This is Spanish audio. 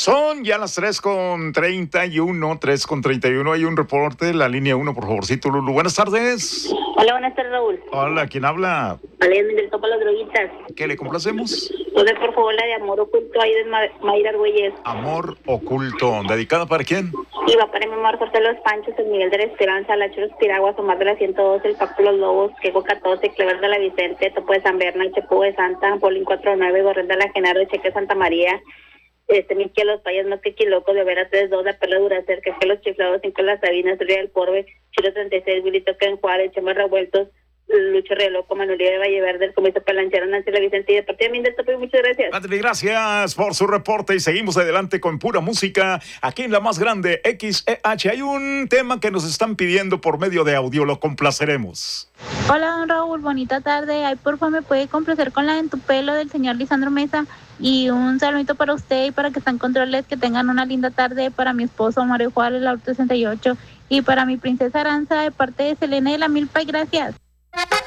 Son ya las 3:31, 3:31. Hay un reporte, la línea 1, por favorcito, Lulu. Buenas tardes. Hola, buenas tardes, Raúl. Hola, ¿quién habla? Vale, del topo a las droguitas. ¿Qué le complacemos? Entonces, por favor, la de Amor Oculto ahí de Mayra Argüelles. Amor Oculto. ¿Dedicada para quién? Y va para mi amor José Los Panchos, el Miguel de la Esperanza, la Churos Piraguas, Omar de la 112, el Paco Los Lobos, Queco 14, Clever de la Vicente, Topo de San Berna, Chepo de Santa, Polín 49, Gorrel de la Genaro, Cheque Santa María, Miquel Los Payas, más que Quiloco, de Vera 32, La Perla Duracerca, que Los Chiflados, 5 Las Sabinas, Ría del Corbe, Chilo 36, Vilito Ken Juárez, Chema Revueltos, Lucho Reloco, Manuelía de Valleverde, el Comiso Palanchero, Nancy La Vicente, y de parte de mí del Topo, muchas gracias. Padre, gracias por su reporte y seguimos adelante con pura música aquí en la más grande XEH. Hay un tema que nos están pidiendo por medio de audio, lo complaceremos. Hola, don Raúl, bonita tarde. Ay, porfa, me puede complacer con la de En tu pelo del señor Lisandro Mesa. Y un saludito para usted y para que están controles, que tengan una linda tarde. Para mi esposo Mario Juárez, la 68, y para mi princesa Aranza de parte de Selena de la Milpa. Y gracias.